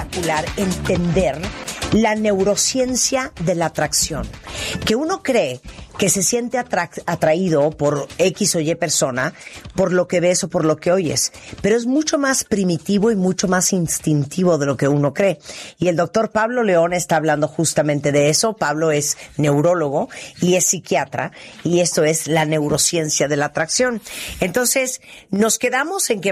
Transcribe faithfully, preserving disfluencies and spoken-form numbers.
espectacular entender la neurociencia de la atracción. Que uno cree que se siente atra- atraído por X o Y persona, por lo que ves o por lo que oyes. Pero es mucho más primitivo y mucho más instintivo de lo que uno cree. Y el doctor Pablo León está hablando justamente de eso. Pablo es neurólogo y es psiquiatra, y esto es la neurociencia de la atracción. Entonces, nos quedamos en que